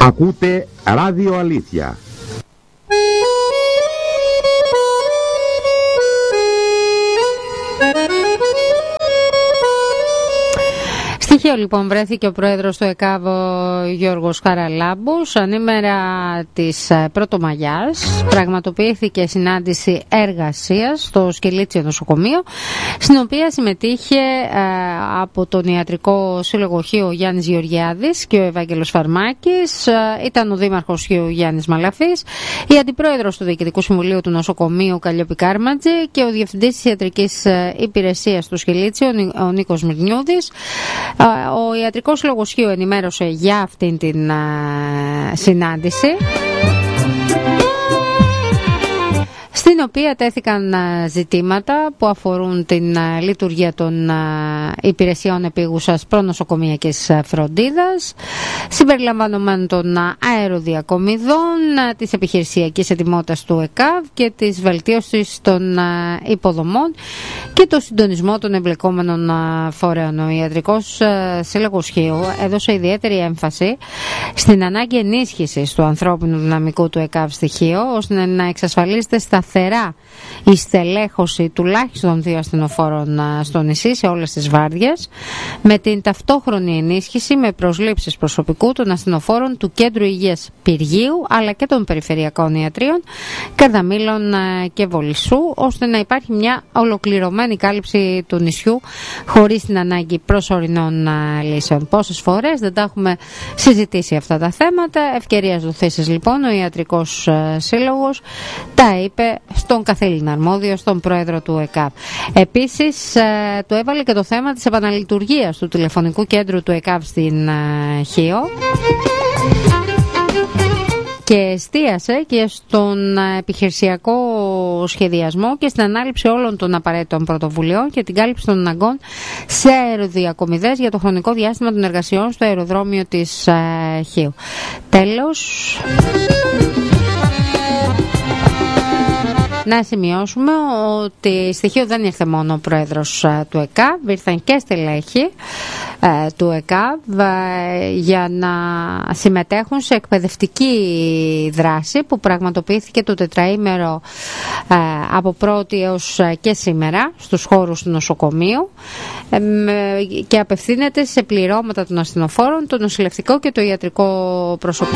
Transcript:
Ακούτε Ράδιο Αλήθεια. Στοιχείο λοιπόν βρέθηκε ο πρόεδρος του ΕΚΑΒ Γιώργος Χαραλάμπους. Ανήμερα της Πρωτομαγιάς πραγματοποιήθηκε συνάντηση εργασίας στο Σκελίτσιο νοσοκομείο, στην οποία συμμετείχε από τον Ιατρικό Σύλλογο Χίου Γιάννης Γεωργιάδης και ο Ευάγγελος Φαρμάκης, ήταν ο Δήμαρχος Χίου Γιάννης Μαλαφής, η Αντιπρόεδρος του Διοικητικού Συμβουλίου του Νοσοκομείου Καλλιόπη Κάρματζη και ο Διευθυντής της Ιατρικής Υπηρεσίας του Σκελίτσιο ο Νίκος Μυρνιούδης. Ο Ιατρικός Σύλλογος Χίου ενημέρωσε για αυτήν την συνάντηση, στην οποία τέθηκαν ζητήματα που αφορούν την λειτουργία των υπηρεσιών επίγουσας προνοσοκομιακής φροντίδας, συμπεριλαμβανομένων των αεροδιακομιδών, της επιχειρησιακής ετοιμότητας του ΕΚΑΒ και της βελτίωσης των υποδομών και το συντονισμό των εμπλεκόμενων φορέων. Ο Ιατρικός Σύλλογος Χίου έδωσε ιδιαίτερη έμφαση στην ανάγκη ενίσχυσης του ανθρώπινου δυναμικού του ΕΚΑΒ στοιχείο, ώστε να εξασφαλίζεται σταθερά η στελέχωση τουλάχιστον 2 ασθενοφόρων στο νησί σε όλες τις βάρδιες, με την ταυτόχρονη ενίσχυση με προσλήψεις προσωπικού των ασθενοφόρων του Κέντρου Υγείας Πυργίου αλλά και των περιφερειακών ιατρίων Καρδαμήλων και Βολισσού, ώστε να υπάρχει μια ολοκληρωμένη κάλυψη του νησιού χωρίς την ανάγκη προσωρινών λύσεων. Πόσες φορές δεν τα έχουμε συζητήσει αυτά τα θέματα. Ευκαιρίας δοθήσεις λοιπόν ο Ιατρικός Σύλλογος τα είπε στον καθήλυνα αρμόδιο, στον πρόεδρο του ΕΚΑΒ. Επίσης του έβαλε και το θέμα της επαναλειτουργίας του τηλεφωνικού κέντρου του ΕΚΑΒ στην Χίο και εστίασε και στον επιχειρησιακό σχεδιασμό και στην ανάληψη όλων των απαραίτητων πρωτοβουλειών και την κάλυψη των αναγκών σε αεροδιακομιδές για το χρονικό διάστημα των εργασιών στο αεροδρόμιο της Χίου. Τέλος, να σημειώσουμε ότι στοιχείο δεν ήρθε μόνο ο πρόεδρος του ΕΚΑΒ, ήρθαν και στελέχη του ΕΚΑΒ για να συμμετέχουν σε εκπαιδευτική δράση που πραγματοποιήθηκε το τετραήμερο από πρώτη έως και σήμερα στους χώρους του νοσοκομείου και απευθύνεται σε πληρώματα των ασθενοφόρων, το νοσηλευτικό και το ιατρικό προσωπικό.